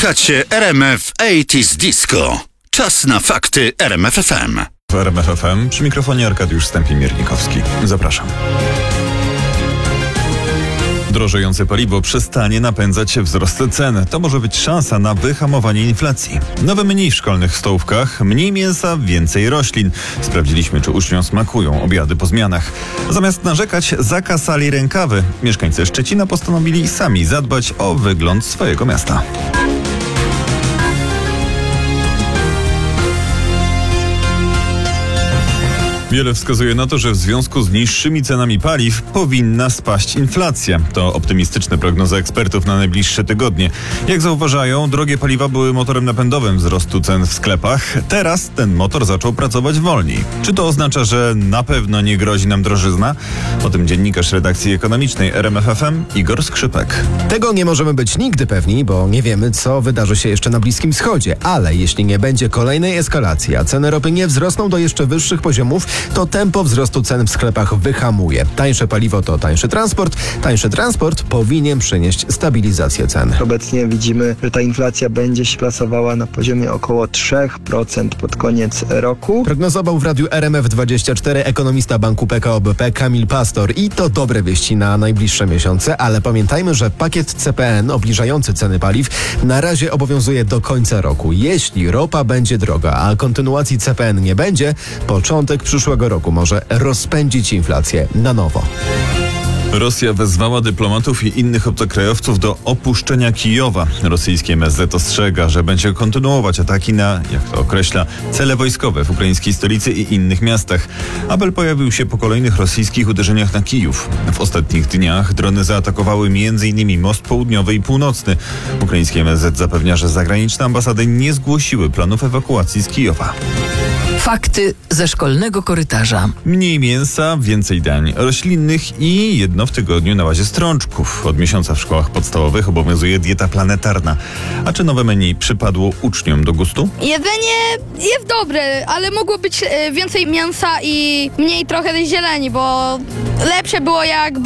Słuchacie RMF 80s Disco. Czas na fakty RMF FM. W RMF FM przy mikrofonie Arkadiusz Stępień-Miernikowski. Zapraszam. Drożejące paliwo przestanie napędzać wzrost cen. To może być szansa na wyhamowanie inflacji. Nowe menu w szkolnych stołówkach, mniej mięsa, więcej roślin. Sprawdziliśmy, czy uczniom smakują obiady po zmianach. Zamiast narzekać, zakasali rękawy. Mieszkańcy Szczecina postanowili sami zadbać o wygląd swojego miasta. Wiele wskazuje na to, że w związku z niższymi cenami paliw powinna spaść inflacja. To optymistyczne prognozy ekspertów na najbliższe tygodnie. Jak zauważają, drogie paliwa były motorem napędowym wzrostu cen w sklepach. Teraz ten motor zaczął pracować wolniej. Czy to oznacza, że na pewno nie grozi nam drożyzna? O tym dziennikarz redakcji ekonomicznej RMF FM Igor Skrzypek. Tego nie możemy być nigdy pewni, bo nie wiemy, co wydarzy się jeszcze na Bliskim Wschodzie. Ale jeśli nie będzie kolejnej eskalacji, a ceny ropy nie wzrosną do jeszcze wyższych poziomów, to tempo wzrostu cen w sklepach wyhamuje. Tańsze paliwo to tańszy transport. Tańszy transport powinien przynieść stabilizację cen. Obecnie widzimy, że ta inflacja będzie się plasowała na poziomie około 3% pod koniec roku. Prognozował w radiu RMF24 ekonomista banku PKO BP Kamil Pastor. I to dobre wieści na najbliższe miesiące, ale pamiętajmy, że pakiet CPN obniżający ceny paliw na razie obowiązuje do końca roku. Jeśli ropa będzie droga, a kontynuacji CPN nie będzie, początek przyszłego roku może rozpędzić inflację na nowo. Rosja wezwała dyplomatów i innych obcokrajowców do opuszczenia Kijowa. Rosyjskie MSZ ostrzega, że będzie kontynuować ataki na, jak to określa, cele wojskowe w ukraińskiej stolicy i innych miastach. Apel pojawił się po kolejnych rosyjskich uderzeniach na Kijów. W ostatnich dniach drony zaatakowały m.in. most południowy i północny. Ukraińskie MSZ zapewnia, że zagraniczne ambasady nie zgłosiły planów ewakuacji z Kijowa. Fakty ze szkolnego korytarza. Mniej mięsa, więcej dań roślinnych i jedno w tygodniu na bazie strączków. Od miesiąca w szkołach podstawowych obowiązuje dieta planetarna. A czy nowe menu przypadło uczniom do gustu? Jedzenie jest dobre, ale mogło być więcej mięsa i mniej trochę zieleni, bo lepsze było jak